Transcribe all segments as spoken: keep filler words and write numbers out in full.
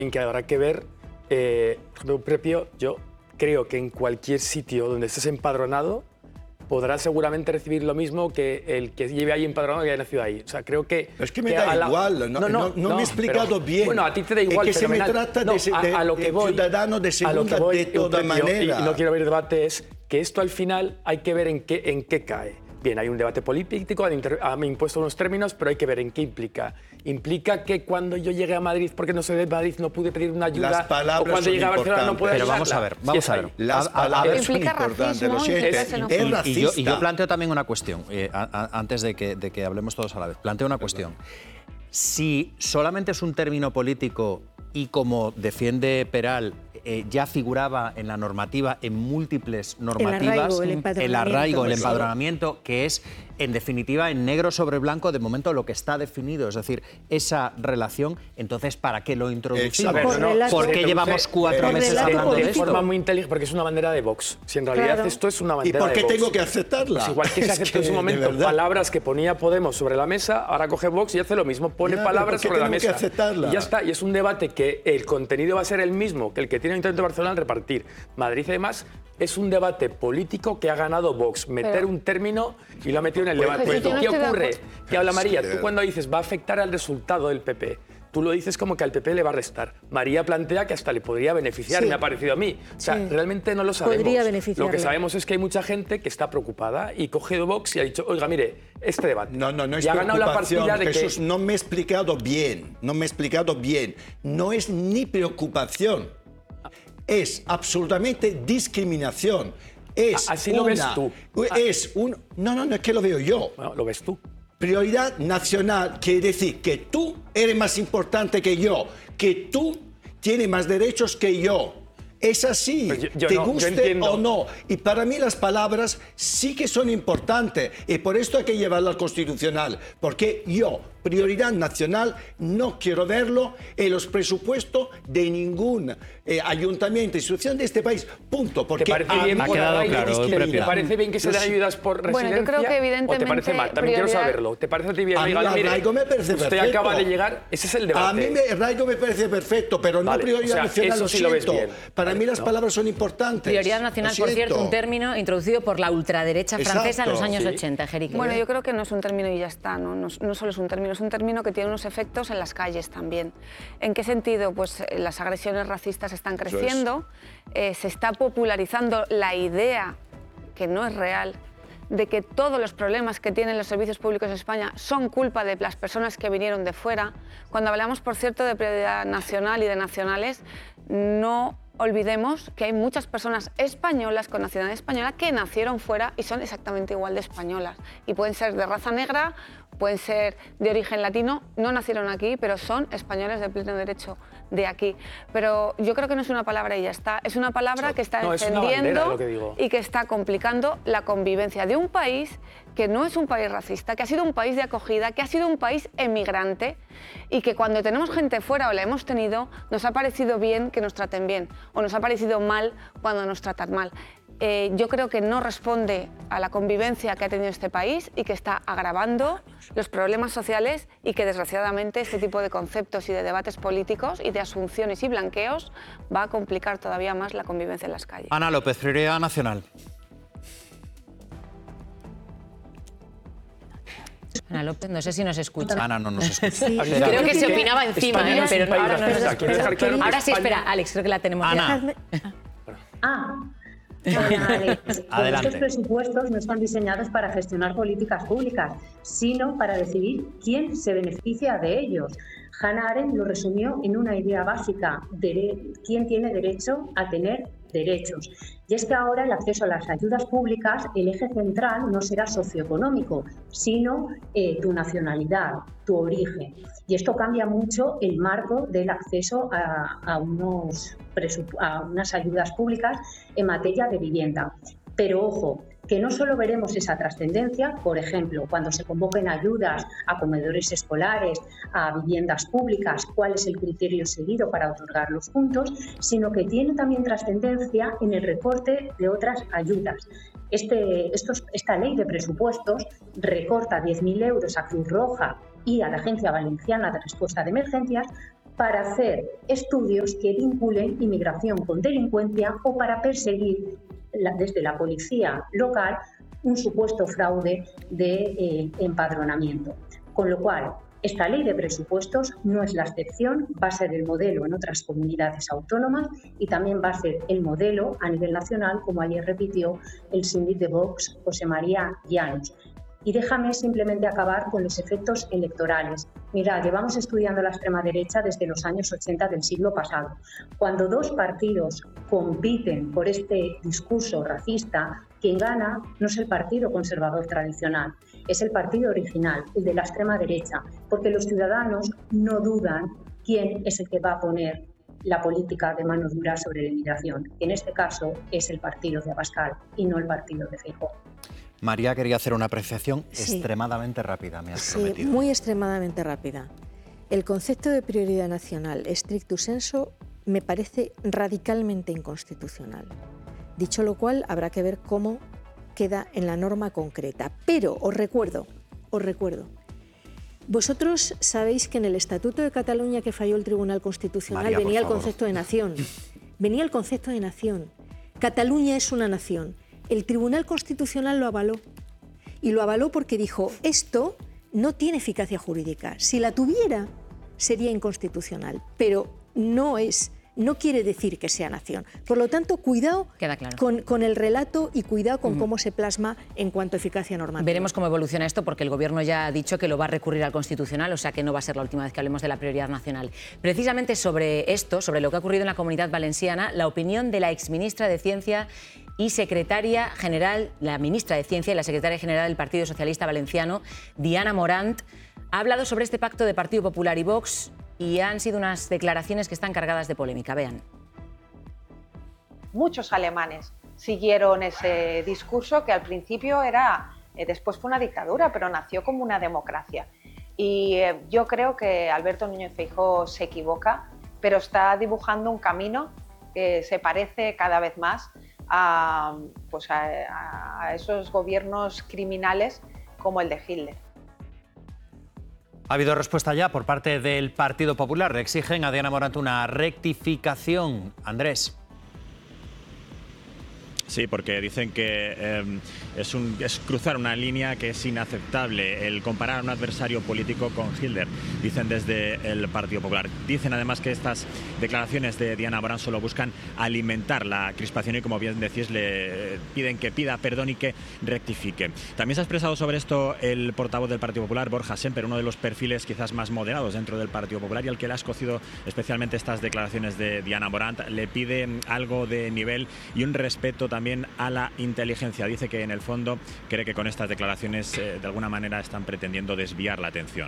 en que habrá que ver, eh, por ejemplo, propio, yo creo que en cualquier sitio donde estés empadronado, podrá seguramente recibir lo mismo que el que lleve ahí empadronado y haya nacido ahí. O sea, creo que... Es que me da la... igual, no, no, no, no me he explicado pero, bien. Bueno, a ti te da igual, es que fenomenal. se me trata no, de, de, a, a lo que de voy, ciudadanos de segunda a lo que voy, de toda Eutropio, manera. Y, y no quiero abrir debate, es que esto al final hay que ver en qué, en qué cae. Bien, hay un debate político, han, inter, han impuesto unos términos, pero hay que ver en qué implica. Implica que cuando yo llegué a Madrid, porque no soy de Madrid, no pude pedir una ayuda. Las palabras o cuando llegué a Barcelona no pude Pero ayudarla. vamos a ver, vamos sí, a ver. Las a, palabras a, a son importantes, lo siento. Es, es racista. Y yo, y yo planteo también una cuestión, eh, a, a, antes de que, de que hablemos todos a la vez. Planteo una cuestión. Si solamente es un término político y como defiende Peral, eh, ya figuraba en la normativa, en múltiples normativas, el arraigo, el empadronamiento, el, arraigo, el empadronamiento, que es, en definitiva, en negro sobre blanco, de momento lo que está definido, es decir, esa relación, entonces, ¿para qué lo introducimos? Ver, no, no, ¿Por qué llevamos cuatro el meses relato hablando de de esto? forma muy inteligente, porque es una bandera de Vox. Si en realidad Claro. esto es una ¿Y bandera por qué de Vox. tengo que aceptarla? Pues igual que se Es aceptó que, en su de momento verdad. palabras que ponía Podemos sobre la mesa, ahora coge Vox y hace lo mismo, pone Ya, palabras pero ¿por qué sobre la tengo que mesa. aceptarla? Y ya está, y es un debate que el contenido va a ser el mismo que el que tiene el Ayuntamiento de Barcelona al repartir. Madrid, además, es un debate político que ha ganado Vox. Meter Pero- un término y lo ha metido en el Pues- debate. pues yo no ¿Qué estoy de ocurre? acuerdo. Que habla María, Sí, tú cuando dices va a afectar al resultado del P P, tú lo dices como que al P P le va a restar. María plantea que hasta le podría beneficiar, Sí. me ha parecido a mí. O sea, Sí. realmente no lo sabemos. Podría Lo beneficiarle. que sabemos es que hay mucha gente que está preocupada y coge Vox y ha dicho, oiga, mire, este debate. No, no, no es y ha ganado la preocupación, partida de Jesús, que... no me he explicado bien, no me he explicado bien. No es ni preocupación, es absolutamente discriminación. Es Así lo una, ves tú. Es un... No, no, no es que lo veo yo. Bueno, lo ves tú. Prioridad nacional quiere decir que tú eres más importante que yo, que tú tienes más derechos que yo. Es así, Pues yo- yo te no, yo guste entiendo. o no. Y para mí las palabras sí que son importantes. Y por esto hay que llevarlo al Constitucional. Porque yo, prioridad nacional, no quiero verlo en los presupuestos de ningún eh, ayuntamiento, institución de este país. Punto. Porque ¿Te parece a bien, mí Ha por quedado ahí, claro, ¿te, Eusebio. ¿te parece bien que se den ayudas por residencia? Bueno, yo creo que ¿O te evidentemente parece mal? También quiero prioridad- saberlo. ¿Te parece a ti bien? A mí Oiga, el mire, arraigo me parece usted perfecto. acaba de llegar, ese es el debate. A mí me, el arraigo me parece perfecto, pero no Vale, prioridad o sea, nacional, eso lo sí lo ves siento. bien. Para Vale, mí las ¿no? palabras son importantes. Prioridad nacional, Lo por cierto, siento. un término introducido por la ultraderecha francesa en los Exacto, años sí. ochenta, Jerique. Bueno, yo creo que no es un término y ya está, ¿no? No, no solo es un término, es un término que tiene unos efectos en las calles también. ¿En qué sentido? Pues eh, las agresiones racistas están es. creciendo, eh, se está popularizando la idea, que no es real, de que todos los problemas que tienen los servicios públicos en España son culpa de las personas que vinieron de fuera. Cuando hablamos, por cierto, de prioridad nacional y de nacionales, no olvidemos que hay muchas personas españolas con nacionalidad española que nacieron fuera y son exactamente igual de españolas. Y pueden ser de raza negra, pueden ser de origen latino, no nacieron aquí, pero son españoles de pleno derecho de aquí. Pero yo creo que no es una palabra y ya está, es una palabra que está No, es una bandera, encendiendo lo que digo. y que está complicando la convivencia de un país que no es un país racista, que ha sido un país de acogida, que ha sido un país emigrante y que cuando tenemos gente fuera o la hemos tenido, nos ha parecido bien que nos traten bien o nos ha parecido mal cuando nos tratan mal. Eh, yo creo que no responde a la convivencia que ha tenido este país y que está agravando los problemas sociales y que desgraciadamente este tipo de conceptos y de debates políticos y de asunciones y blanqueos va a complicar todavía más la convivencia en las calles. Ana López, prioridad nacional. Ana López, no sé si nos escucha. Ana no nos escucha. Sí. Creo que se opinaba encima, España ¿eh? no es un pero país ahora no racista, nos quiero dejar claro que Ahora sí, España- espera, Alex, creo que la tenemos ya. Ana, Ah, hola, Alex. Pues Adelante. estos presupuestos no están diseñados para gestionar políticas públicas, sino para decidir quién se beneficia de ellos. Hannah Arendt lo resumió en una idea básica: dere- quién tiene derecho a tener derechos. Y es que ahora el acceso a las ayudas públicas, el eje central no será socioeconómico, sino eh, tu nacionalidad, tu origen. Y esto cambia mucho el marco del acceso a, a, unos presupu- a unas ayudas públicas en materia de vivienda. Pero ojo, que no solo veremos esa trascendencia, por ejemplo, cuando se convoquen ayudas a comedores escolares, a viviendas públicas, cuál es el criterio seguido para otorgar los puntos, sino que tiene también trascendencia en el recorte de otras ayudas. Este, estos, esta ley de presupuestos recorta diez mil euros a Cruz Roja y a la Agencia Valenciana de Respuesta de Emergencias para hacer estudios que vinculen inmigración con delincuencia o para perseguir la, desde la policía local un supuesto fraude de eh, empadronamiento. Con lo cual, esta ley de presupuestos no es la excepción, va a ser el modelo en otras comunidades autónomas y también va a ser el modelo a nivel nacional, como ayer repitió el síndic de Vox, José María Llanos. Y déjame simplemente acabar con los efectos electorales. Mira, llevamos estudiando la extrema derecha desde los años ochenta del siglo pasado. Cuando dos partidos compiten por este discurso racista, quien gana no es el partido conservador tradicional, es el partido original, el de la extrema derecha, porque los ciudadanos no dudan quién es el que va a poner la política de mano dura sobre la inmigración. En este caso es el partido de Abascal y no el partido de Feijóo. María quería hacer una apreciación sí. extremadamente rápida, me has sí, prometido. Muy extremadamente rápida. El concepto de prioridad nacional stricto sensu me parece radicalmente inconstitucional. Dicho lo cual, habrá que ver cómo queda en la norma concreta. Pero os recuerdo, os recuerdo, vosotros sabéis que en el Estatuto de Cataluña que falló el Tribunal Constitucional María, venía el favor. concepto de nación. Venía el concepto de nación. Cataluña es una nación. El Tribunal Constitucional lo avaló. Y lo avaló porque dijo, esto no tiene eficacia jurídica. Si la tuviera, sería inconstitucional. Pero no es, no quiere decir que sea nación. Por lo tanto, cuidado Queda claro. con, con el relato y cuidado con uh-huh. cómo se plasma en cuanto a eficacia normativa. Veremos cómo evoluciona esto, porque el Gobierno ya ha dicho que lo va a recurrir al Constitucional, o sea que no va a ser la última vez que hablemos de la prioridad nacional. Precisamente sobre esto, sobre lo que ha ocurrido en la Comunidad Valenciana, la opinión de la exministra de Ciencia y secretaria general, la ministra de Ciencia y la secretaria general del Partido Socialista Valenciano, Diana Morant, ha hablado sobre este pacto de Partido Popular y Vox y han sido unas declaraciones que están cargadas de polémica. Vean. Muchos alemanes siguieron ese discurso que al principio era, eh, después fue una dictadura, pero nació como una democracia. Y eh, yo creo que Alberto Núñez Feijóo se equivoca, pero está dibujando un camino que se parece cada vez más a, pues a, a esos gobiernos criminales como el de Hitler. Ha habido respuesta ya por parte del Partido Popular. Le exigen a Diana Morant una rectificación. Andrés. Sí, porque dicen que eh, es, un, es cruzar una línea que es inaceptable el comparar a un adversario político con Hitler, dicen desde el Partido Popular. Dicen además que estas declaraciones de Diana Morant solo buscan alimentar la crispación y, como bien decís, le piden que pida perdón y que rectifique. También se ha expresado sobre esto el portavoz del Partido Popular, Borja Semper, uno de los perfiles quizás más moderados dentro del Partido Popular y al que le ha escocido especialmente estas declaraciones de Diana Morant. Le pide algo de nivel y un respeto también también a la inteligencia. Dice que en el fondo cree que con estas declaraciones eh, de alguna manera están pretendiendo desviar la atención.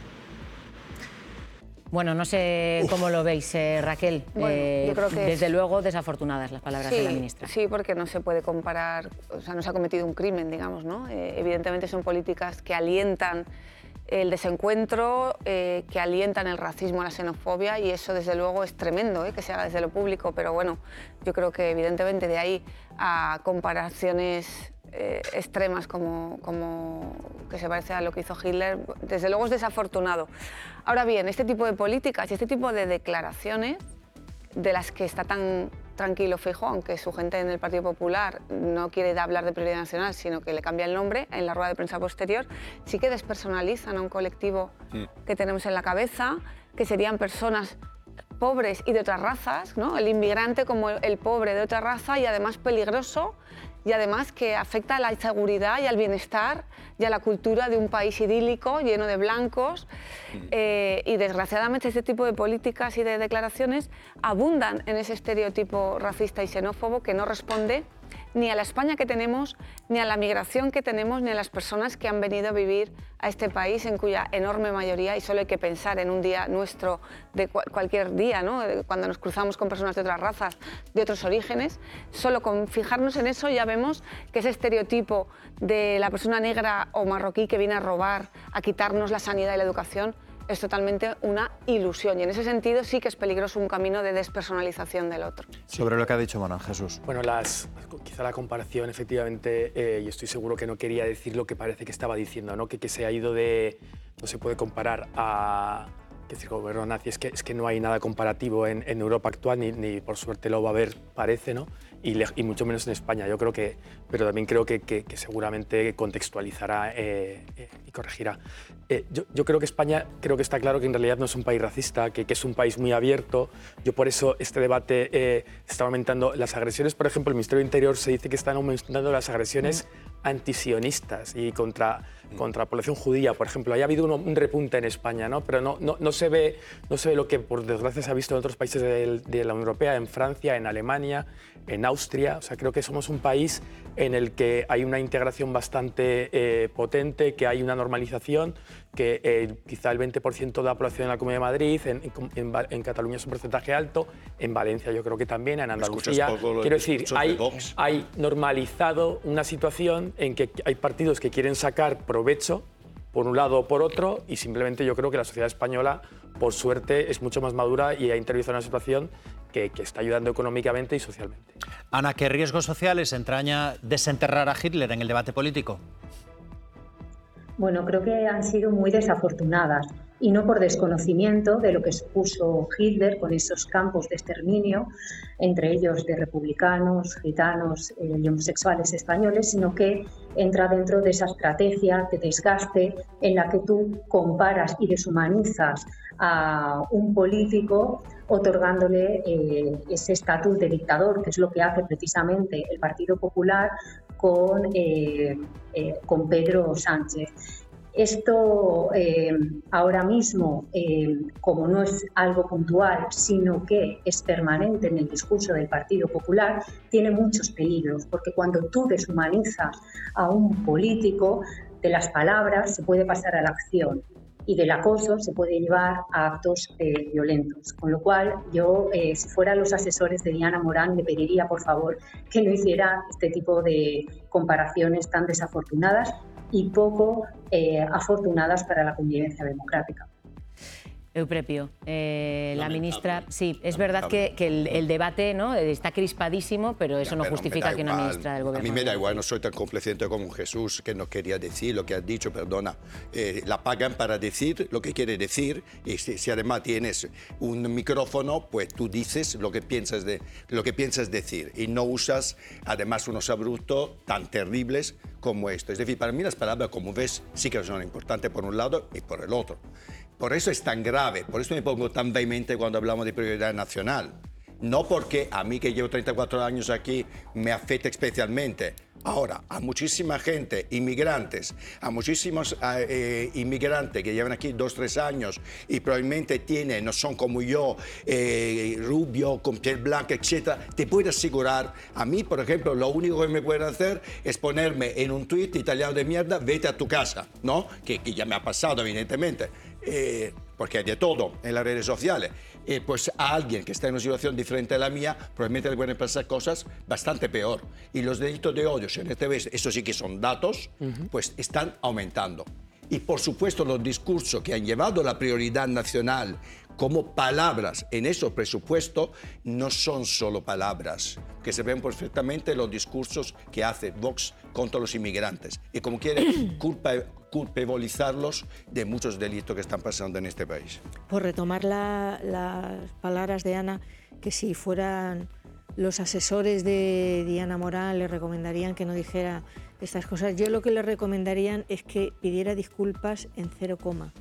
Bueno, no sé Uf. cómo lo veis, eh, Raquel. Bueno, eh, yo creo que desde es... luego desafortunadas las palabras sí, de la ministra. Sí, porque no se puede comparar, o sea, no se ha cometido un crimen, digamos, ¿no? Eh, evidentemente son políticas que alientan el desencuentro, eh, que alientan el racismo, la xenofobia, y eso desde luego es tremendo, eh, que se haga desde lo público, pero bueno, yo creo que evidentemente de ahí a comparaciones eh, extremas como, como que se parece a lo que hizo Hitler, desde luego es desafortunado. Ahora bien, este tipo de políticas y este tipo de declaraciones de las que está tan tranquilo Feijóo, aunque su gente en el Partido Popular no quiere hablar de prioridad nacional, sino que le cambia el nombre en la rueda de prensa posterior, sí que despersonalizan a un colectivo sí. que tenemos en la cabeza, que serían personas pobres y de otras razas, ¿no? El inmigrante como el pobre de otra raza y además peligroso, y además que afecta a la seguridad y al bienestar y a la cultura de un país idílico lleno de blancos. Eh, y desgraciadamente este tipo de políticas y de declaraciones abundan en ese estereotipo racista y xenófobo que no responde ni a la España que tenemos, ni a la migración que tenemos, ni a las personas que han venido a vivir a este país, en cuya enorme mayoría, y solo hay que pensar en un día nuestro, de cu cualquier día, ¿no? Cuando nos cruzamos con personas de otras razas, de otros orígenes, solo con fijarnos en eso ya vemos que ese estereotipo de la persona negra o marroquí que viene a robar, a quitarnos la sanidad y la educación, es totalmente una ilusión, y en ese sentido sí que es peligroso un camino de despersonalización del otro. Sobre lo que ha dicho Morant, Jesús. Bueno, las, quizá la comparación, efectivamente, eh, y estoy seguro que no quería decir lo que parece que estaba diciendo, ¿no? Que, que se ha ido de... No se puede comparar a, que decir, gobierno nazi, es que, es que no hay nada comparativo en, en Europa actual, ni, ni por suerte lo va a haber, parece, ¿no? Y, le, y mucho menos en España. Yo creo que, pero también creo que, que, que seguramente contextualizará eh, eh, y corregirá. Eh, yo, yo creo que España, creo que está claro que en realidad no es un país racista, que, que es un país muy abierto. Yo por eso este debate eh, está aumentando. Las agresiones, por ejemplo, el Ministerio del Interior se dice que están aumentando las agresiones antisionistas y contra, contra la población judía, por ejemplo. Haya habido un, un repunte en España, ¿no? Pero no, no, no, se ve, no se ve lo que, por desgracia, se ha visto en otros países de, de la Unión Europea, en Francia, en Alemania, en Austria. O sea, creo que somos un país en el que hay una integración bastante eh, potente, que hay una normalización, que eh, quizá el veinte por ciento de la población en la Comunidad de Madrid, en, en, en Cataluña es un porcentaje alto, en Valencia yo creo que también, en Andalucía. Quiero decir, hay, hay normalizado una situación en que hay partidos que quieren sacar provecho por un lado o por otro, y simplemente yo creo que la sociedad española, por suerte, es mucho más madura y ha interiorizado una situación que, que está ayudando económicamente y socialmente. Ana, ¿qué riesgos sociales entraña desenterrar a Hitler en el debate político? Bueno, creo que han sido muy desafortunadas, y no por desconocimiento de lo que supuso Hitler con esos campos de exterminio, entre ellos de republicanos, gitanos eh, y homosexuales españoles, sino que entra dentro de esa estrategia de desgaste en la que tú comparas y deshumanizas a un político otorgándole eh, ese estatus de dictador, que es lo que hace precisamente el Partido Popular con, eh, eh, con Pedro Sánchez. Esto eh, ahora mismo, eh, como no es algo puntual, sino que es permanente en el discurso del Partido Popular, tiene muchos peligros, porque cuando tú deshumanizas a un político, de las palabras se puede pasar a la acción, y del acoso se puede llevar a actos eh, violentos. Con lo cual, yo, eh, si fuera los asesores de Diana Morán, le pediría, por favor, que no hiciera este tipo de comparaciones tan desafortunadas y poco eh, afortunadas para la convivencia democrática. Euprepio, eh, la ministra, sí, es verdad que, que el, el debate, ¿no?, está crispadísimo, pero eso ya, no pero justifica que una igual. ministra del gobierno... A mí me da igual, no soy tan complaciente como Jesús, que no quería decir lo que ha dicho, perdona. Eh, la pagan para decir lo que quiere decir, y si, si además tienes un micrófono, pues tú dices lo que, piensas de, lo que piensas decir, y no usas además unos abruptos tan terribles como esto. Es decir, para mí las palabras, como ves, sí que son importantes por un lado y por el otro. Por eso es tan grave, por eso me pongo tan vehemente cuando hablamos de prioridad nacional. No porque a mí, que llevo treinta y cuatro años aquí, me afecta especialmente. Ahora, a muchísima gente, inmigrantes, a muchísimos eh, inmigrantes que llevan aquí dos, tres años y probablemente tienen, no son como yo, eh, rubio, con piel blanca, etcétera, te puedo asegurar, a mí, por ejemplo, lo único que me pueden hacer es ponerme en un tuit italiano de mierda, vete a tu casa, ¿no? Que, que ya me ha pasado, evidentemente. Eh, porque hay de todo en las redes sociales, eh, pues a alguien que está en una situación diferente a la mía, probablemente le pueden pasar cosas bastante peor. Y los delitos de odio, en este vez, eso sí que son datos, uh-huh. pues están aumentando. Y por supuesto los discursos que han llevado la prioridad nacional como palabras en esos presupuestos no son solo palabras, que se ven perfectamente los discursos que hace Vox contra los inmigrantes y como quiere culpa, culpabilizarlos de muchos delitos que están pasando en este país. Por retomar la, las palabras de Ana, que si fueran los asesores de Diana Morán le recomendarían que no dijera estas cosas, yo lo que le recomendarían es que pidiera disculpas en cero coma.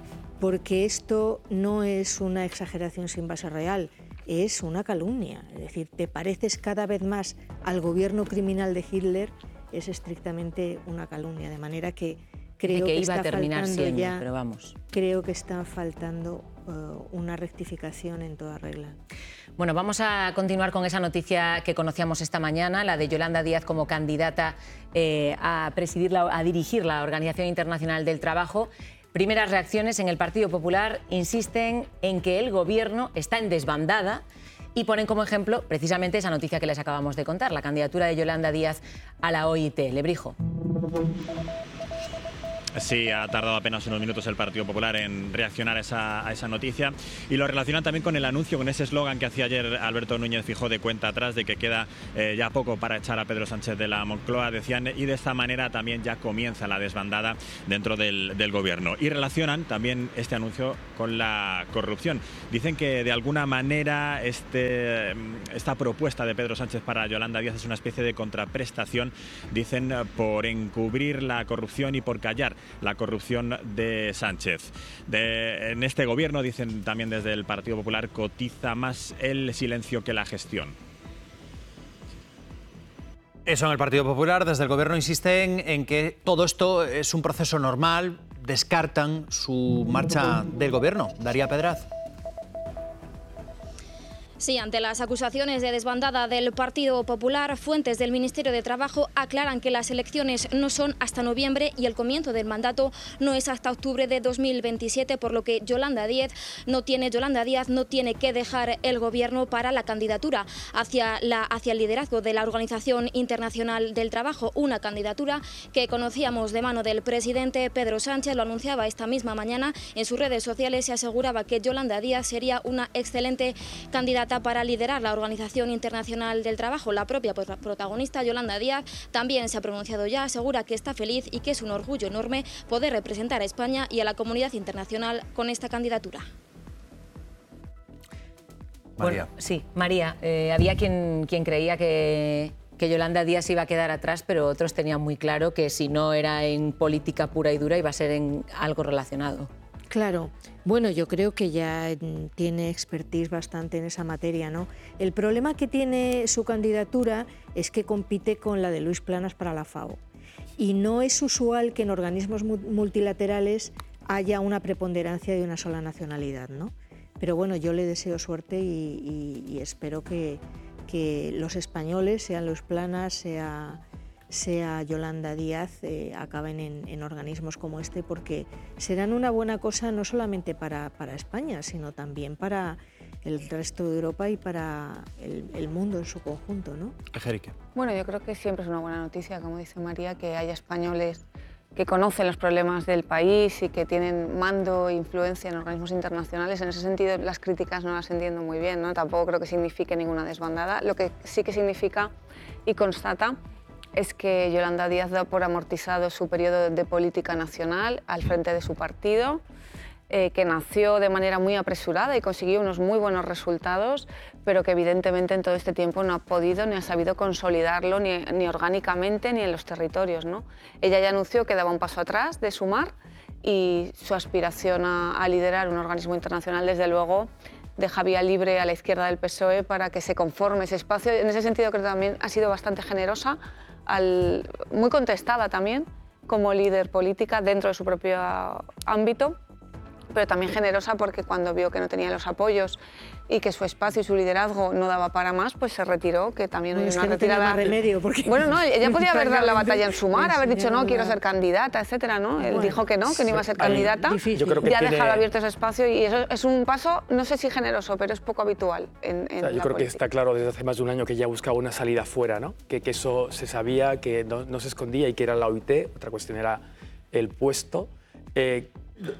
Porque esto no es una exageración sin base real, es una calumnia. Es decir, te pareces cada vez más al gobierno criminal de Hitler, es estrictamente una calumnia. De manera que creo que, que iba está a terminar siendo, ya, pero vamos. Creo que está faltando uh, una rectificación en toda regla. Bueno, vamos a continuar con esa noticia que conocíamos esta mañana, la de Yolanda Díaz como candidata eh, a presidir, la, a dirigir la Organización Internacional del Trabajo. Primeras reacciones en el Partido Popular insisten en que el Gobierno está en desbandada y ponen como ejemplo precisamente esa noticia que les acabamos de contar, la candidatura de Yolanda Díaz a la O I T. Lebrijo. Sí, ha tardado apenas unos minutos el Partido Popular en reaccionar a esa, a esa noticia y lo relacionan también con el anuncio, con ese eslogan que hacía ayer Alberto Núñez Feijóo de cuenta atrás de que queda eh, ya poco para echar a Pedro Sánchez de la Moncloa, decían, y de esta manera también ya comienza la desbandada dentro del, del gobierno. Y relacionan también este anuncio con la corrupción. Dicen que de alguna manera este, esta propuesta de Pedro Sánchez para Yolanda Díaz es una especie de contraprestación, dicen, por encubrir la corrupción y por callar la corrupción de Sánchez. De, en este gobierno, dicen también desde el Partido Popular, cotiza más el silencio que la gestión. Eso en el Partido Popular, desde el gobierno insisten en que todo esto es un proceso normal, descartan su marcha del gobierno. Daría Pedraz. Sí, ante las acusaciones de desbandada del Partido Popular, fuentes del Ministerio de Trabajo aclaran que las elecciones no son hasta noviembre y el comienzo del mandato no es hasta octubre de dos mil veintisiete, por lo que Yolanda Díaz no tiene, Yolanda Díaz no tiene que dejar el gobierno para la candidatura hacia, la, hacia el liderazgo de la Organización Internacional del Trabajo, una candidatura que conocíamos de mano del presidente Pedro Sánchez. Lo anunciaba esta misma mañana en sus redes sociales y aseguraba que Yolanda Díaz sería una excelente candidata para liderar la Organización Internacional del Trabajo. La propia protagonista, Yolanda Díaz, también se ha pronunciado ya, asegura que está feliz y que es un orgullo enorme poder representar a España y a la comunidad internacional con esta candidatura. María. Bueno, sí, María, eh, había quien, quien creía que, que Yolanda Díaz iba a quedar atrás, pero otros tenían muy claro que si no era en política pura y dura iba a ser en algo relacionado. Claro. Bueno, yo creo que ya tiene expertise bastante en esa materia, ¿no? El problema que tiene su candidatura es que compite con la de Luis Planas para la FAO. Y no es usual que en organismos multilaterales haya una preponderancia de una sola nacionalidad, ¿no? Pero bueno, yo le deseo suerte y, y, y espero que, que los españoles, sean Luis Planas, sea... sea Yolanda Díaz, eh, acaben en, en organismos como este, porque serán una buena cosa no solamente para, para España, sino también para el resto de Europa y para el, el mundo en su conjunto, ¿no? Ejerique. Bueno, yo creo que siempre es una buena noticia, como dice María, que haya españoles que conocen los problemas del país y que tienen mando e influencia en organismos internacionales. En ese sentido, las críticas no las entiendo muy bien, ¿no? Tampoco creo que signifique ninguna desbandada. Lo que sí que significa y constata es que Yolanda Díaz da por amortizado su periodo de política nacional al frente de su partido, eh, que nació de manera muy apresurada y consiguió unos muy buenos resultados, pero que evidentemente en todo este tiempo no ha podido ni ha sabido consolidarlo ni, ni orgánicamente ni en los territorios, ¿no? Ella ya anunció que daba un paso atrás de sumar y su aspiración a, a liderar un organismo internacional, desde luego, deja vía libre a la izquierda del P S O E para que se conforme ese espacio. En ese sentido creo que también ha sido bastante generosa, al, muy contestada también como líder política dentro de su propio ámbito, pero también generosa porque cuando vio que no tenía los apoyos y que su espacio y su liderazgo no daba para más, pues se retiró, que también bueno, hay es una que no retirada. tenía más remedio, porque... Bueno, no, ella podía haber dado la batalla en Sumar, haber dicho no, quiero ser candidata, etcétera, ¿no? Él bueno, dijo que no, que no iba a ser candidata. Yo creo que ya ha tiene... dejado abierto ese espacio y eso es un paso, no sé si generoso, pero es poco habitual en, en o sea, Yo la creo política. que está claro desde hace más de un año que ella buscaba una salida fuera, ¿no? Que, que eso se sabía, que no, no se escondía y que era la O I T. Otra cuestión era el puesto. Eh,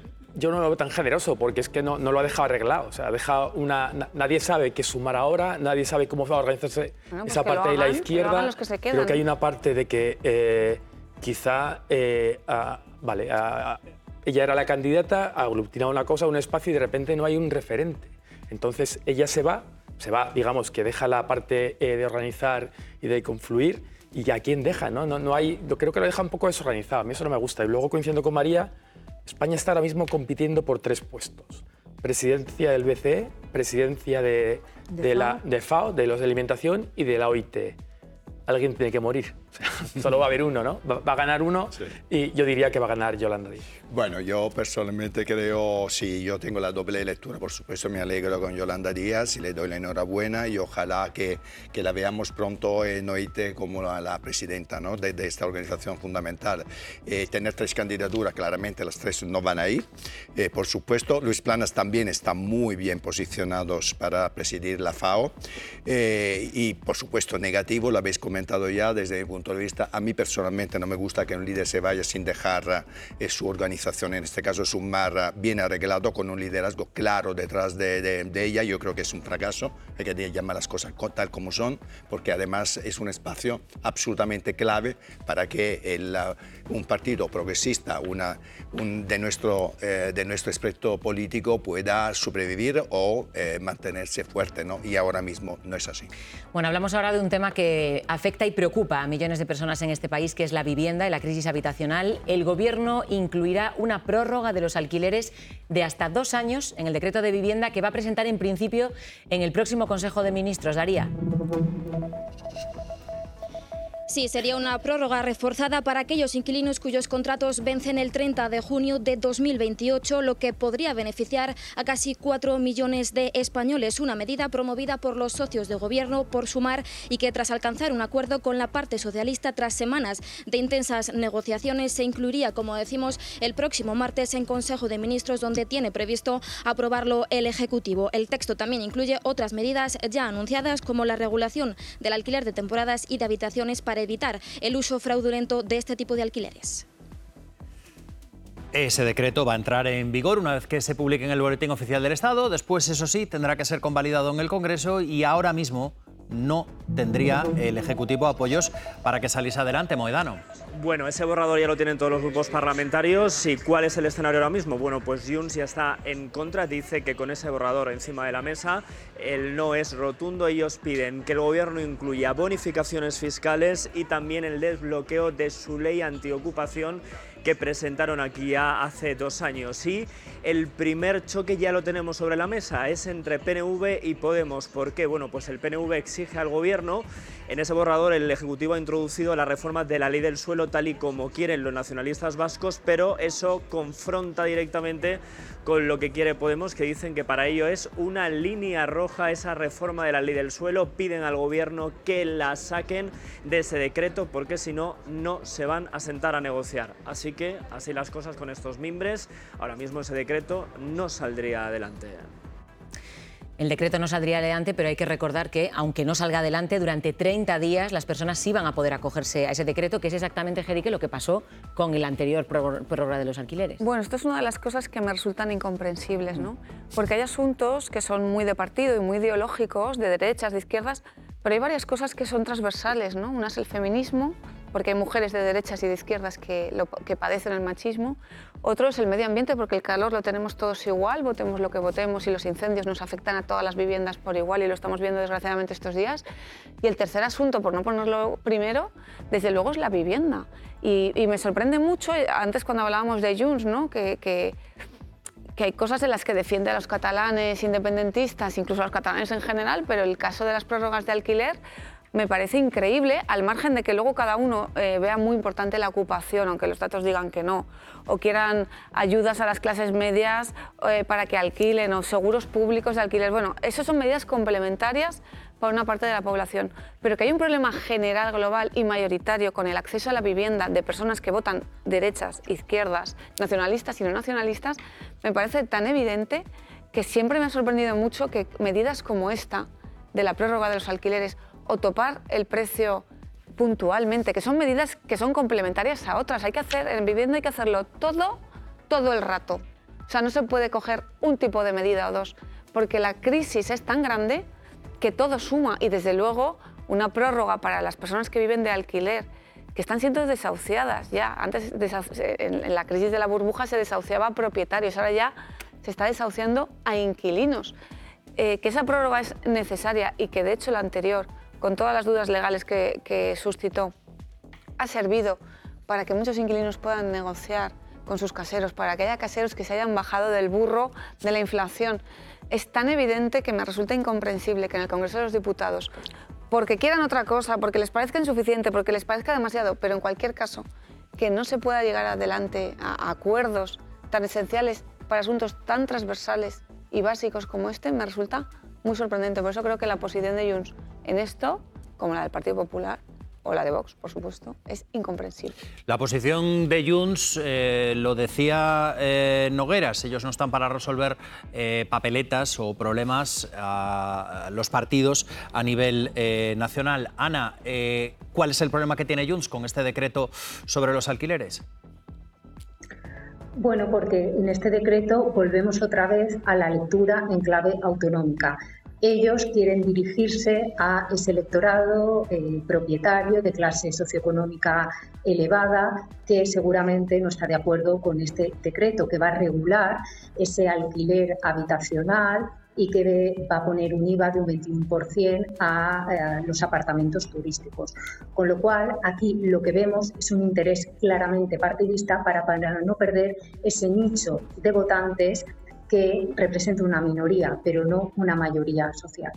Yo no lo veo tan generoso porque es que no, no lo ha dejado arreglado. O sea, ha dejado una, na, nadie sabe qué sumar ahora, nadie sabe cómo va a organizarse bueno, pues esa parte hagan, de la izquierda. los que se quedan. Creo que hay una parte de que eh, quizá eh, a, vale, a, a, ella era la candidata, ha aglutinado una cosa, un espacio y de repente no hay un referente. Entonces ella se va, se va, digamos, que deja la parte eh, de organizar y de confluir. ¿Y a quién deja? ¿no? No, no hay, yo creo que lo deja un poco desorganizado. A mí eso no me gusta. Y luego, coincidiendo con María, España está ahora mismo compitiendo por tres puestos. Presidencia del B C E, presidencia de, de, de la de FAO, de los de alimentación y de la O I T. Alguien tiene que morir. O sea, solo va a haber uno, ¿no? Va, va a ganar uno sí. Y yo diría que va a ganar Yolanda Díaz. Bueno, yo personalmente creo, sí, yo tengo la doble lectura, por supuesto me alegro con Yolanda Díaz y le doy la enhorabuena y ojalá que, que la veamos pronto en O I T como la, la presidenta, ¿no? de, de esta organización fundamental. Eh, tener tres candidaturas, claramente las tres no van a ir, eh, por supuesto. Luis Planas también está muy bien posicionados para presidir la FAO eh, y, por supuesto, negativo, lo habéis comentado ya desde punto de vista. A mí personalmente no me gusta que un líder se vaya sin dejar eh, su organización, en este caso es un mar bien arreglado, con un liderazgo claro detrás de, de, de ella. Yo creo que es un fracaso, hay que llamar las cosas tal como son, porque además es un espacio absolutamente clave para que el, un partido progresista una, un, de, nuestro, eh, de nuestro espectro político pueda sobrevivir o eh, mantenerse fuerte, ¿no? Y ahora mismo no es así. Bueno, hablamos ahora de un tema que afecta y preocupa a millones de personas en este país, que es la vivienda y la crisis habitacional. El Gobierno incluirá una prórroga de los alquileres de hasta dos años en el decreto de vivienda que va a presentar en principio en el próximo Consejo de Ministros. Daría. Sí, sería una prórroga reforzada para aquellos inquilinos cuyos contratos vencen el treinta de junio de dos mil veintiocho, lo que podría beneficiar a casi cuatro millones de españoles. Una medida promovida por los socios de gobierno, por Sumar, y que tras alcanzar un acuerdo con la parte socialista tras semanas de intensas negociaciones se incluiría, como decimos, el próximo martes en Consejo de Ministros, donde tiene previsto aprobarlo el Ejecutivo. El texto también incluye otras medidas ya anunciadas, como la regulación del alquiler de temporadas y de habitaciones para evitar el uso fraudulento de este tipo de alquileres. Ese decreto va a entrar en vigor una vez que se publique en el Boletín Oficial del Estado. Después, eso sí, tendrá que ser convalidado en el Congreso y ahora mismo no tendría el Ejecutivo apoyos para que saliese adelante. Mohedano. Bueno, ese borrador ya lo tienen todos los grupos parlamentarios. ¿Y cuál es el escenario ahora mismo? Bueno, pues Junts ya está en contra, dice que con ese borrador encima de la mesa el no es rotundo. Ellos piden que el Gobierno incluya bonificaciones fiscales y también el desbloqueo de su ley antiocupación que presentaron aquí ya hace dos años. Y el primer choque ya lo tenemos sobre la mesa, es entre P N V y Podemos. ¿Por qué? Bueno, pues el P N V exige al Gobierno, en ese borrador el Ejecutivo ha introducido la reforma de la ley del suelo tal y como quieren los nacionalistas vascos, pero eso confronta directamente con lo que quiere Podemos, que dicen que para ello es una línea roja esa reforma de la ley del suelo. Piden al Gobierno que la saquen de ese decreto porque si no, no se van a sentar a negociar. Así que así las cosas con estos mimbres. Ahora mismo ese decreto no saldría adelante. El decreto no saldría adelante, pero hay que recordar que, aunque no salga adelante, durante treinta días las personas sí van a poder acogerse a ese decreto, que es exactamente, Jerique, lo que pasó con el anterior prórroga de los alquileres. Bueno, esto es una de las cosas que me resultan incomprensibles, ¿no? Porque hay asuntos que son muy de partido y muy ideológicos, de derechas, de izquierdas, pero hay varias cosas que son transversales, ¿no? Una es el feminismo, porque hay mujeres de derechas y de izquierdas que, lo, que padecen el machismo. Otro es el medio ambiente, porque el calor lo tenemos todos igual, votemos lo que votemos, y los incendios nos afectan a todas las viviendas por igual, y lo estamos viendo desgraciadamente estos días. Y el tercer asunto, por no ponerlo primero, desde luego es la vivienda. Y, y me sorprende mucho, antes cuando hablábamos de Junts, ¿no? que, que, que hay cosas en las que defiende a los catalanes independentistas, incluso a los catalanes en general, pero el caso de las prórrogas de alquiler me parece increíble, al margen de que luego cada uno eh, vea muy importante la ocupación, aunque los datos digan que no, o quieran ayudas a las clases medias eh, para que alquilen, o seguros públicos de alquiler. Bueno, esas son medidas complementarias para una parte de la población, pero que hay un problema general, global y mayoritario con el acceso a la vivienda de personas que votan derechas, izquierdas, nacionalistas y no nacionalistas, me parece tan evidente que siempre me ha sorprendido mucho que medidas como esta, de la prórroga de los alquileres, o topar el precio puntualmente, que son medidas que son complementarias a otras. Hay que hacer, en vivienda hay que hacerlo todo, todo el rato. O sea, no se puede coger un tipo de medida o dos, porque la crisis es tan grande que todo suma, y desde luego una prórroga para las personas que viven de alquiler, que están siendo desahuciadas ya. Antes, en la crisis de la burbuja, se desahuciaba a propietarios, ahora ya se está desahuciando a inquilinos. Eh, que esa prórroga es necesaria y que de hecho la anterior, con todas las dudas legales que, que suscitó, ha servido para que muchos inquilinos puedan negociar con sus caseros, para que haya caseros que se hayan bajado del burro de la inflación. Es tan evidente que me resulta incomprensible que en el Congreso de los Diputados, porque quieran otra cosa, porque les parezca insuficiente, porque les parezca demasiado, pero en cualquier caso, que no se pueda llegar adelante a, a acuerdos tan esenciales para asuntos tan transversales y básicos como este, me resulta muy sorprendente. Por eso creo que la posición de Junts en esto, como la del Partido Popular, o la de Vox, por supuesto, es incomprensible. La posición de Junts, eh, lo decía eh, Nogueras, ellos no están para resolver eh, papeletas o problemas a, a los partidos a nivel eh, nacional. Ana, eh, ¿cuál es el problema que tiene Junts con este decreto sobre los alquileres? Bueno, porque en este decreto volvemos otra vez a la lectura en clave autonómica. Ellos quieren dirigirse a ese electorado eh, propietario de clase socioeconómica elevada que seguramente no está de acuerdo con este decreto, que va a regular ese alquiler habitacional y que va a poner un I V A de un veintiuno por ciento a, a los apartamentos turísticos. Con lo cual, aquí lo que vemos es un interés claramente partidista para, para no perder ese nicho de votantes que representa una minoría, pero no una mayoría social.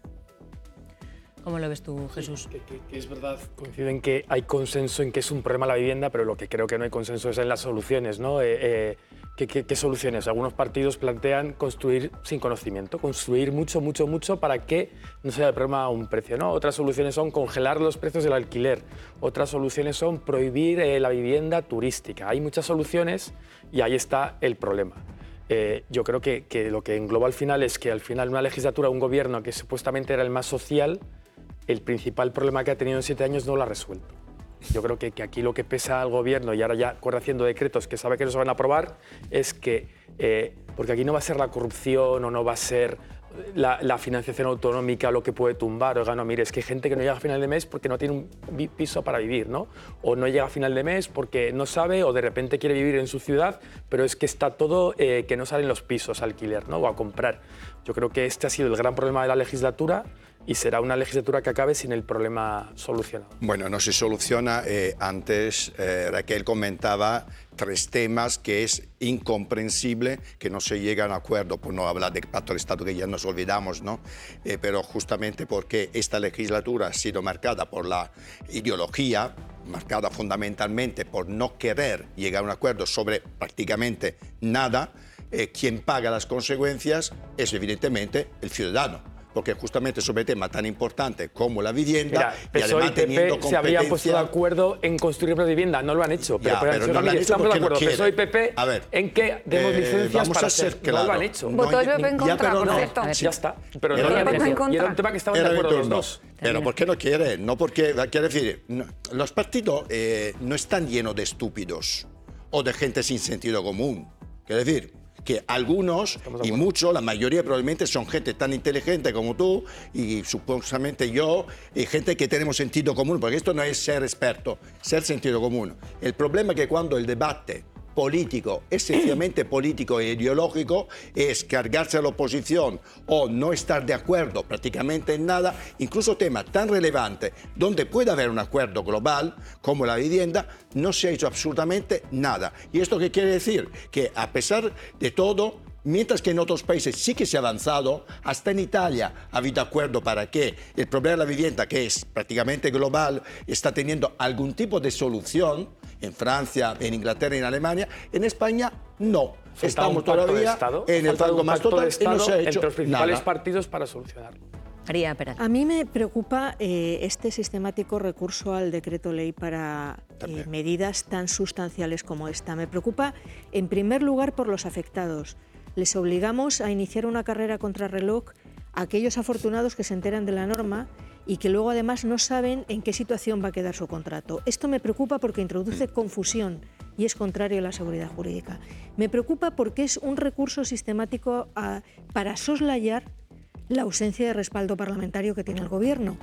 ¿Cómo lo ves tú, Jesús? Que, que, que es verdad, coincido en que hay consenso en que es un problema la vivienda, pero lo que creo que no hay consenso es en las soluciones, ¿no? Eh, eh, ¿qué, qué, ¿Qué soluciones? Algunos partidos plantean construir sin conocimiento, construir mucho, mucho, mucho para que no sea el problema un precio, ¿no? Otras soluciones son congelar los precios del alquiler, otras soluciones son prohibir eh, la vivienda turística. Hay muchas soluciones y ahí está el problema. Eh, yo creo que, que lo que engloba al final es que al final una legislatura, un gobierno que supuestamente era el más social, el principal problema que ha tenido en siete años no lo ha resuelto. Yo creo que, que aquí lo que pesa al gobierno, y ahora ya corre haciendo decretos que sabe que no se van a aprobar, es que, eh, porque aquí no va a ser la corrupción o no va a ser la, la financiación autonómica lo que puede tumbar. Oiga, no, mire, es que hay gente que no llega a final de mes porque no tiene un piso para vivir, ¿no? O no llega a final de mes porque no sabe o de repente quiere vivir en su ciudad, pero es que está todo eh, que no salen los pisos a alquiler, ¿no? O a comprar. Yo creo que este ha sido el gran problema de la legislatura y será una legislatura que acabe sin el problema solucionado. Bueno, no se soluciona. Eh, antes eh, Raquel comentaba tres temas que es incomprensible que no se llegan a acuerdo, por no hablar del Pacto de Estado que ya nos olvidamos, ¿no? Eh, pero justamente porque esta legislatura ha sido marcada por la ideología, marcada fundamentalmente por no querer llegar a un acuerdo sobre prácticamente nada, eh, quien paga las consecuencias es evidentemente el ciudadano. Porque justamente sobre temas tan importantes como la vivienda, Mira, y además P S O E y P P teniendo competencia... se habrían puesto de acuerdo en construir una vivienda, no lo han hecho. Pero, Ya, pero, pero pero no lo han hecho estamos de porque no acuerdo, P S O E y quieren. P P, A ver, en que demos eh, licencias vamos para a ser hacer. No lo claros. han hecho. Votó el P P en Ya, contra, pero por no. cierto. Ya está. Pero Era no lo han mi turno. hecho. Y era un tema que estaban de Era mi acuerdo los turno. dos. Pero ¿por qué no quieren? No porque, quiero decir, no, los partidos eh, no están llenos de estúpidos o de gente sin sentido común. Quiero decir, que algunos y muchos, la mayoría probablemente son gente tan inteligente como tú y supuestamente yo, y gente que tenemos sentido común, porque esto no es ser experto, ser sentido común. El problema es que cuando el debate político, esencialmente político e ideológico, es cargarse a la oposición o no estar de acuerdo prácticamente en nada, incluso temas tan relevantes donde puede haber un acuerdo global como la vivienda, no se ha hecho absolutamente nada. ¿Y esto qué quiere decir? Que a pesar de todo, mientras que en otros países sí que se ha avanzado, hasta en Italia ha habido acuerdo para que el problema de la vivienda, que es prácticamente global, está teniendo algún tipo de solución. En Francia, en Inglaterra y en Alemania. En España, no. Falta Estamos un pacto todavía de Estado, en el falta falco un más pacto total de y no Estado se ha hecho entre los principales nada. partidos para solucionarlo. María Peralta. A mí me preocupa eh, este sistemático recurso al decreto ley para eh, medidas tan sustanciales como esta. Me preocupa, en primer lugar, por los afectados. Les obligamos a iniciar una carrera contrarreloj a aquellos afortunados que se enteran de la norma y que luego además no saben en qué situación va a quedar su contrato. Esto me preocupa porque introduce confusión y es contrario a la seguridad jurídica. Me preocupa porque es un recurso sistemático a, para soslayar la ausencia de respaldo parlamentario que tiene el Gobierno.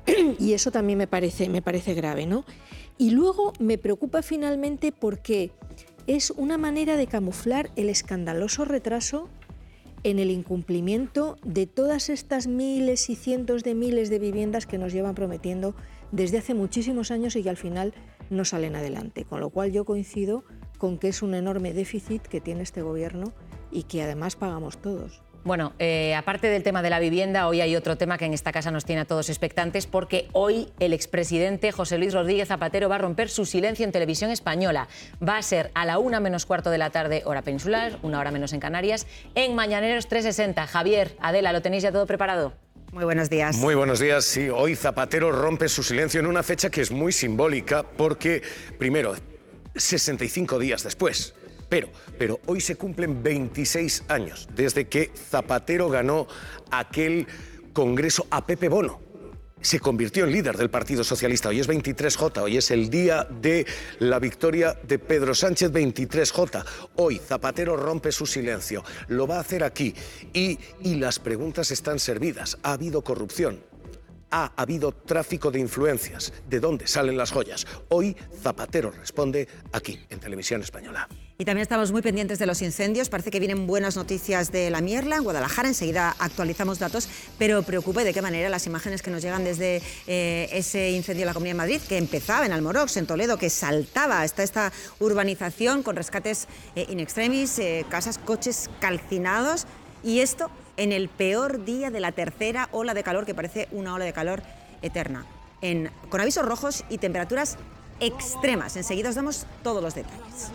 Y eso también me parece, me parece grave, ¿no? Y luego me preocupa finalmente porque es una manera de camuflar el escandaloso retraso en el incumplimiento de todas estas miles y cientos de miles de viviendas que nos llevan prometiendo desde hace muchísimos años y que al final no salen adelante. Con lo cual yo coincido con que es un enorme déficit que tiene este Gobierno y que además pagamos todos. Bueno, eh, aparte del tema de la vivienda, hoy hay otro tema que en esta casa nos tiene a todos expectantes porque hoy el expresidente José Luis Rodríguez Zapatero va a romper su silencio en televisión española. Va a ser a la una menos cuarto de la tarde, hora peninsular, una hora menos en Canarias, en Mañaneros trescientos sesenta. Javier, Adela, ¿lo tenéis ya todo preparado? Muy buenos días. Muy buenos días. Sí, hoy Zapatero rompe su silencio en una fecha que es muy simbólica porque, primero, sesenta y cinco días después, pero, pero hoy se cumplen veintiséis años desde que Zapatero ganó aquel congreso a Pepe Bono. Se convirtió en líder del Partido Socialista. Hoy es veintitrés J, hoy es el día de la victoria de Pedro Sánchez, veintitrés J. Hoy Zapatero rompe su silencio, lo va a hacer aquí y, y las preguntas están servidas. ¿Ha habido corrupción? ¿Ha habido tráfico de influencias? ¿De dónde salen las joyas? Hoy Zapatero responde aquí, en Televisión Española. Y también estamos muy pendientes de los incendios. Parece que vienen buenas noticias de La Mierla, en Guadalajara. Enseguida actualizamos datos, pero preocupa de qué manera las imágenes que nos llegan desde eh, ese incendio en la Comunidad de Madrid, que empezaba en Almorox, en Toledo, que saltaba hasta esta urbanización con rescates eh, in extremis, eh, casas, coches calcinados. Y esto en el peor día de la tercera ola de calor, que parece una ola de calor eterna, en, con avisos rojos y temperaturas extremas. Enseguida os damos todos los detalles.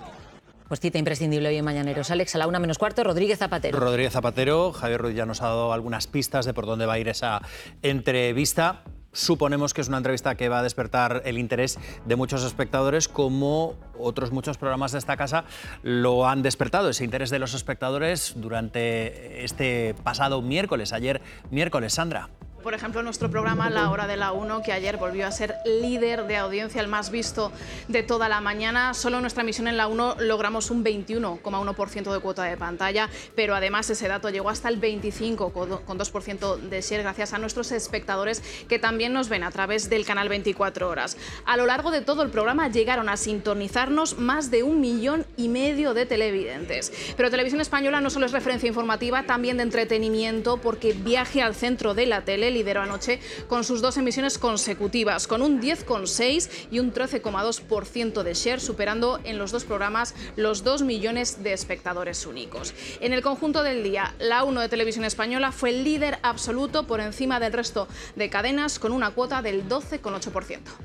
Pues cita imprescindible hoy en Mañaneros. Alex, a la una menos cuarto, Rodríguez Zapatero. Rodríguez Zapatero, Javier Ruiz ya nos ha dado algunas pistas de por dónde va a ir esa entrevista. Suponemos que es una entrevista que va a despertar el interés de muchos espectadores, como otros muchos programas de esta casa lo han despertado, ese interés de los espectadores durante este pasado miércoles, ayer miércoles. Sandra. Por ejemplo, nuestro programa La Hora de la Uno, que ayer volvió a ser líder de audiencia, el más visto de toda la mañana. Solo en nuestra emisión en La Uno logramos un veintiuno coma uno por ciento de cuota de pantalla, pero además ese dato llegó hasta el veinticinco coma dos por ciento de share gracias a nuestros espectadores que también nos ven a través del canal veinticuatro horas. A lo largo de todo el programa llegaron a sintonizarnos más de un millón y medio de televidentes. Pero Televisión Española no solo es referencia informativa, también de entretenimiento, porque Viaje al centro de la tele lideró anoche con sus dos emisiones consecutivas, con un diez coma seis y un trece coma dos por ciento de share, superando en los dos programas los dos millones de espectadores únicos. En el conjunto del día, La Uno de Televisión Española fue el líder absoluto por encima del resto de cadenas, con una cuota del doce coma ocho por ciento.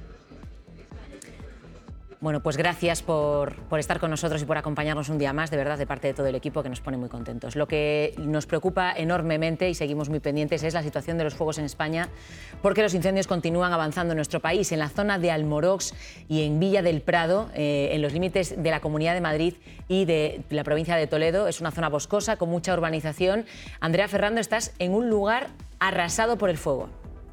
Bueno, pues gracias por, por estar con nosotros y por acompañarnos un día más, de verdad, de parte de todo el equipo, que nos pone muy contentos. Lo que nos preocupa enormemente, y seguimos muy pendientes, es la situación de los fuegos en España, porque los incendios continúan avanzando en nuestro país. En la zona de Almorox y en Villa del Prado, eh, en los límites de la Comunidad de Madrid y de la provincia de Toledo, es una zona boscosa con mucha urbanización. Andrea Ferrando, estás en un lugar arrasado por el fuego.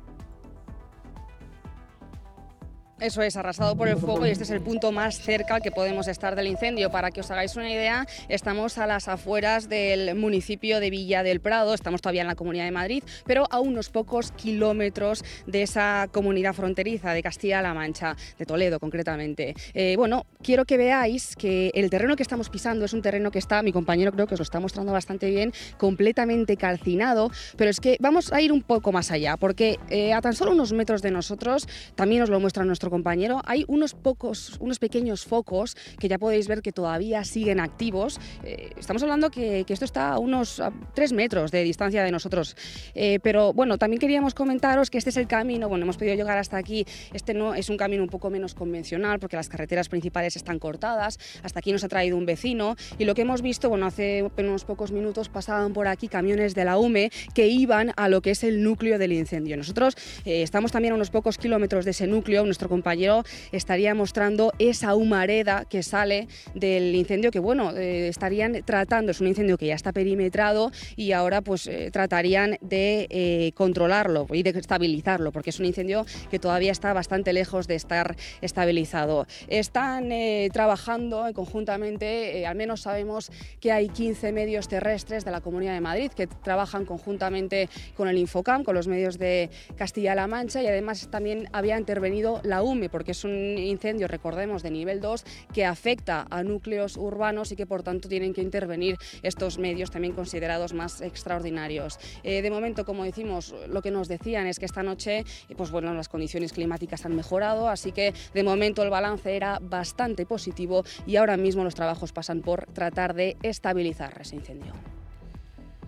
Eso es, arrasado por el fuego, y este es el punto más cerca que podemos estar del incendio. Para que os hagáis una idea, estamos a las afueras del municipio de Villa del Prado, estamos todavía en la Comunidad de Madrid, pero a unos pocos kilómetros de esa comunidad fronteriza de Castilla-La Mancha, de Toledo concretamente. Eh, bueno, quiero que veáis que el terreno que estamos pisando es un terreno que está, mi compañero creo que os lo está mostrando bastante bien, completamente calcinado, pero es que vamos a ir un poco más allá, porque eh, a tan solo unos metros de nosotros, también os lo muestra nuestro compañero, hay unos pocos, unos pequeños focos que ya podéis ver que todavía siguen activos. Eh, estamos hablando que, que esto está a unos a tres metros de distancia de nosotros. Eh, pero bueno, también queríamos comentaros que este es el camino, bueno, hemos podido llegar hasta aquí, este no es un camino un poco menos convencional porque las carreteras principales están cortadas, hasta aquí nos ha traído un vecino y lo que hemos visto, bueno, hace unos pocos minutos pasaban por aquí camiones de la U M E que iban a lo que es el núcleo del incendio. Nosotros eh, estamos también a unos pocos kilómetros de ese núcleo, nuestro compañero estaría mostrando esa humareda que sale del incendio que, bueno, eh, estarían tratando, es un incendio que ya está perimetrado y ahora pues eh, tratarían de eh, controlarlo y de estabilizarlo, porque es un incendio que todavía está bastante lejos de estar estabilizado. Están eh, trabajando conjuntamente, eh, al menos sabemos que hay quince medios terrestres de la Comunidad de Madrid que trabajan conjuntamente con el Infocam, con los medios de Castilla-La Mancha, y además también había intervenido la U M E, porque es un incendio, recordemos, de nivel dos que afecta a núcleos urbanos y que por tanto tienen que intervenir estos medios también considerados más extraordinarios. Eh, de momento, como decimos, lo que nos decían es que esta noche pues bueno, las condiciones climáticas han mejorado, así que de momento el balance era bastante positivo y ahora mismo los trabajos pasan por tratar de estabilizar ese incendio.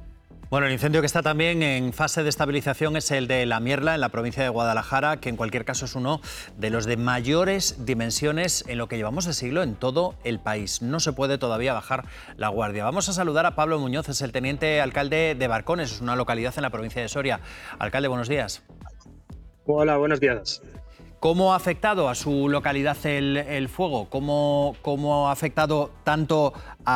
Bueno, el incendio que está también en fase de estabilización es el de La Mierla, en la provincia de Guadalajara, que en cualquier caso es uno de los de mayores dimensiones en lo que llevamos de siglo en todo el país. No se puede todavía bajar la guardia. Vamos a saludar a Pablo Muñoz, es el teniente alcalde de Barcones, es una localidad en la provincia de Soria. Alcalde, buenos días. Hola, buenos días. ¿Cómo ha afectado a su localidad el, el fuego? ¿Cómo, ¿Cómo ha afectado tanto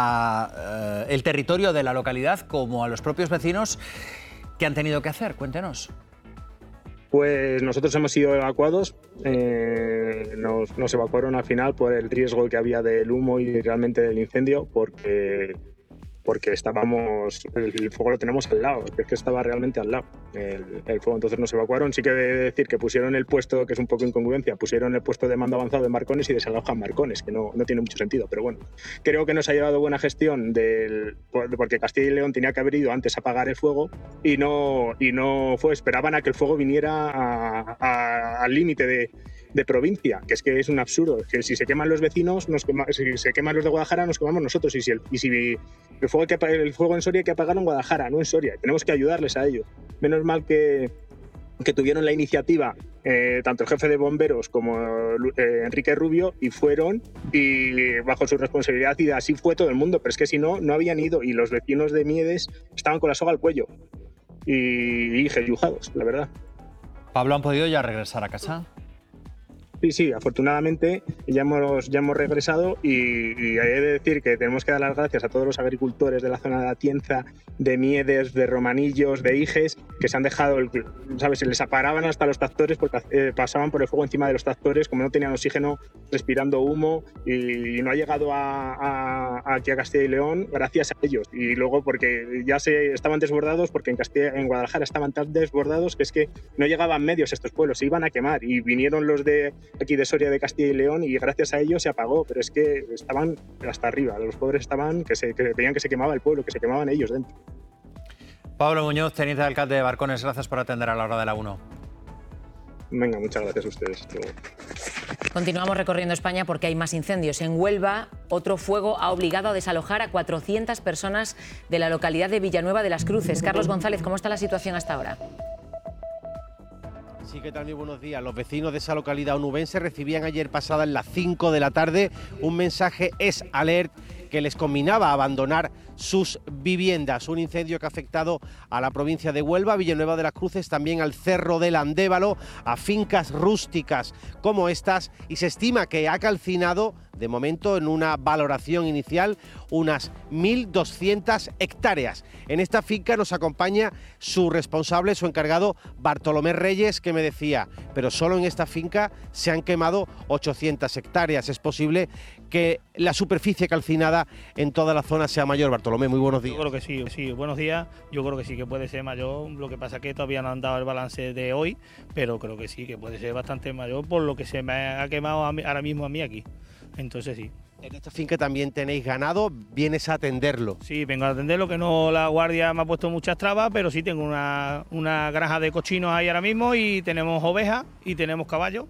a eh, el territorio de la localidad como a los propios vecinos? ¿Qué han tenido que hacer? Cuéntenos. Pues nosotros hemos sido evacuados, eh, nos, nos evacuaron al final por el riesgo que había del humo y realmente del incendio, porque... porque estábamos, el, el fuego lo tenemos al lado, es que estaba realmente al lado el, el fuego, entonces nos evacuaron. Sí que he de decir que pusieron el puesto, que es un poco incongruencia, pusieron el puesto de mando avanzado en Barcones y desalojan Barcones, que no, no tiene mucho sentido, pero bueno, creo que nos ha llevado buena gestión del, porque Castilla y León tenía que haber ido antes a apagar el fuego y no, y no fue, esperaban a que el fuego viniera a, a, al límite de de provincia, que es que es un absurdo, que si se queman los vecinos, nos quema, si se queman los de Guadalajara, nos quemamos nosotros, y si el, y si el, fuego, que, el fuego en Soria hay que apagarlo en Guadalajara, no en Soria, tenemos que ayudarles a ellos. Menos mal que, que tuvieron la iniciativa eh, tanto el jefe de bomberos como eh, Enrique Rubio, y fueron y bajo su responsabilidad, y así fue todo el mundo, pero es que si no, no habían ido, y los vecinos de Miedes estaban con la soga al cuello y, y jejujados, la verdad. Pablo, ¿han podido ya regresar a casa? Sí, sí, afortunadamente ya hemos, ya hemos regresado y, y hay de decir que tenemos que dar las gracias a todos los agricultores de la zona de Atienza, de Miedes, de Romanillos, de Iges, que se han dejado, el, ¿sabes? Se les aparaban hasta los tractores porque eh, pasaban por el fuego encima de los tractores, como no tenían oxígeno, respirando humo, y, y no ha llegado a, a, aquí a Castilla y León gracias a ellos. Y luego porque ya se estaban desbordados, porque en, Castilla, en Guadalajara estaban tan desbordados que es que no llegaban medios a estos pueblos, se iban a quemar, y vinieron los de aquí de Soria, de Castilla y León, y gracias a ellos se apagó, pero es que estaban hasta arriba, los pobres estaban, que, se, que veían que se quemaba el pueblo, que se quemaban ellos dentro. Pablo Muñoz, teniente alcalde de Barcones, gracias por atender a la hora de la uno. Venga, muchas gracias a ustedes. Continuamos recorriendo España porque hay más incendios. En Huelva, otro fuego ha obligado a desalojar a cuatrocientas personas de la localidad de Villanueva de las Cruces. Carlos González, ¿cómo está la situación hasta ahora? Sí, ¿qué tal? Muy buenos días. Los vecinos de esa localidad onubense recibían ayer pasada en las cinco de la tarde un mensaje Es Alert que les combinaba a abandonar sus viviendas. Un incendio que ha afectado a la provincia de Huelva, Villanueva de las Cruces, también al Cerro del Andévalo, a fincas rústicas como estas, y se estima que ha calcinado, de momento, en una valoración inicial, unas mil doscientas hectáreas. En esta finca nos acompaña su responsable, su encargado, Bartolomé Reyes, que me decía, pero solo en esta finca se han quemado ochocientas hectáreas. Es posible que la superficie calcinada en toda la zona sea mayor. Bartolomé, muy buenos días. Yo creo que sí, sí, buenos días. Yo creo que sí que puede ser mayor. Lo que pasa es que todavía no han dado el balance de hoy, pero creo que sí, que puede ser bastante mayor por lo que se me ha quemado a mí, ahora mismo a mí aquí. Entonces sí. En esta finca también tenéis ganado, vienes a atenderlo. Sí, vengo a atenderlo, que no, la guardia me ha puesto muchas trabas, pero sí tengo una, una granja de cochinos ahí ahora mismo, y tenemos ovejas y tenemos caballos,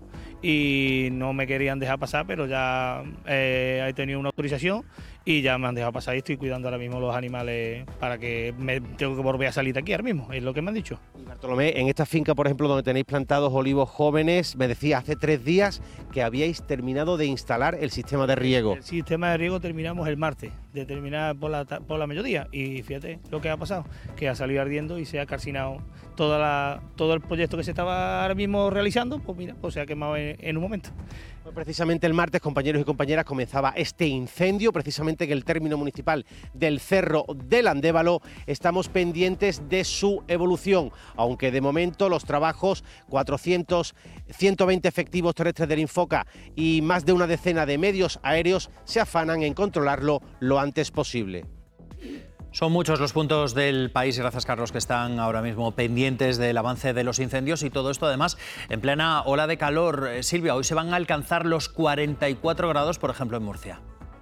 y no me querían dejar pasar, pero ya eh, he tenido una autorización y ya me han dejado pasar, y estoy cuidando ahora mismo los animales para que me tengo que volver a salir de aquí ahora mismo, es lo que me han dicho. Y Bartolomé, en esta finca, por ejemplo, donde tenéis plantados olivos jóvenes, me decía hace tres días que habíais terminado de instalar el sistema de riego. El sistema de riego terminamos el martes, de terminar por la, por la mediodía, y fíjate lo que ha pasado, que ha salido ardiendo y se ha calcinado toda la, todo el proyecto que se estaba ahora mismo realizando, pues mira, pues se ha quemado en, en un momento. Pues precisamente el martes, compañeros y compañeras, comenzaba este incendio, precisamente en el término municipal del Cerro del Andévalo. Estamos pendientes de su evolución, aunque de momento los trabajos, cuatrocientos, ciento veinte efectivos terrestres del Infoca y más de una decena de medios aéreos se afanan en controlarlo lo antes posible. Son muchos los puntos del país, gracias Carlos, que están ahora mismo pendientes del avance de los incendios, y todo esto además en plena ola de calor. Silvia, hoy se van a alcanzar los cuarenta y cuatro grados, por ejemplo, en Murcia.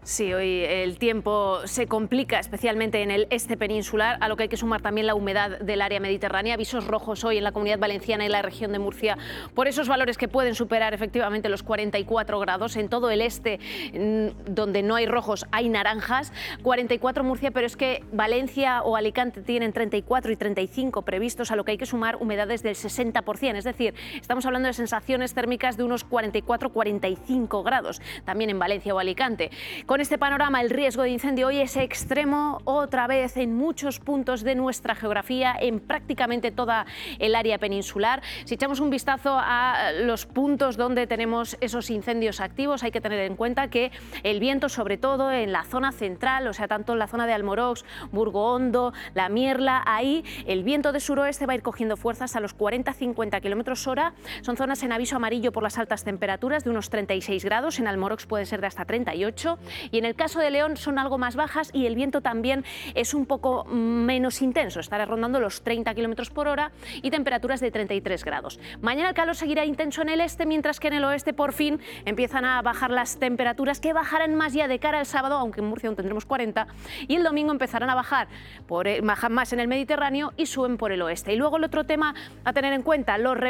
Sí, hoy el tiempo se complica, especialmente en el este peninsular, a lo que hay que sumar también la humedad del área mediterránea. Avisos rojos hoy en la Comunidad Valenciana y la región de Murcia por esos valores que pueden superar efectivamente los cuarenta y cuatro grados. En todo el este, donde no hay rojos, hay naranjas. cuarenta y cuatro Murcia, pero es que Valencia o Alicante tienen treinta y cuatro y treinta y cinco previstos, a lo que hay que sumar humedades del sesenta por ciento. Es decir, estamos hablando de sensaciones térmicas de unos cuarenta y cuatro a cuarenta y cinco grados, también en Valencia o Alicante. Con este panorama, el riesgo de incendio hoy es extremo otra vez en muchos puntos de nuestra geografía, en prácticamente toda el área peninsular. Si echamos un vistazo a los puntos donde tenemos esos incendios activos, hay que tener en cuenta que el viento, sobre todo en la zona central, o sea, tanto en la zona de Almorox, Burgo Hondo, La Mierla, ahí el viento de suroeste va a ir cogiendo fuerzas a los cuarenta a cincuenta kilómetros hora. Son zonas en aviso amarillo por las altas temperaturas de unos treinta y seis grados, en Almorox puede ser de hasta treinta y ocho, y en el caso de León son algo más bajas y el viento también es un poco menos intenso, estará rondando los treinta kilómetros por hora y temperaturas de treinta y tres grados. Mañana el calor seguirá intenso en el este, mientras que en el oeste por fin empiezan a bajar las temperaturas, que bajarán más ya de cara al sábado, aunque en Murcia aún tendremos cuarenta, y el domingo empezarán a bajar, por, bajan más en el Mediterráneo y suben por el oeste. Y luego el otro tema a tener en cuenta, los